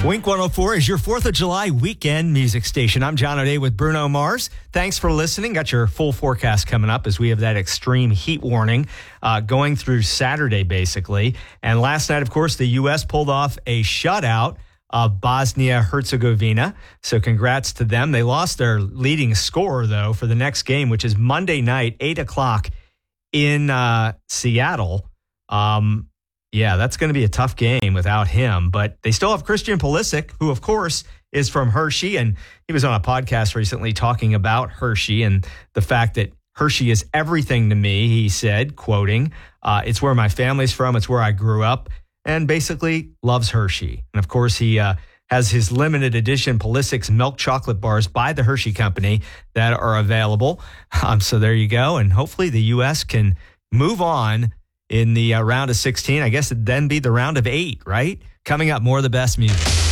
Wink 104 is your 4th of July weekend music station. I'm John O'Day with Bruno Mars. Thanks for listening. Got your full forecast coming up as we have that extreme heat warning going through Saturday, basically. And last night, of course, the U.S. pulled off a shutout of Bosnia-Herzegovina. So congrats to them. They lost their leading scorer, though, for the next game, which is Monday night, 8 o'clock in Seattle. Yeah, that's going to be a tough game without him, but they still have Christian Pulisic, who, of course, is from Hershey, and he was on a podcast recently talking about Hershey and the fact that Hershey is everything to me, he said, quoting, it's where my family's from, it's where I grew up, and basically loves Hershey. And, of course, he has his limited edition Pulisic's milk chocolate bars by the Hershey Company that are available. So there you go, and hopefully the U.S. can move on in the round of 16. I guess it'd then be the round of 8, right? Coming up, more of the best music.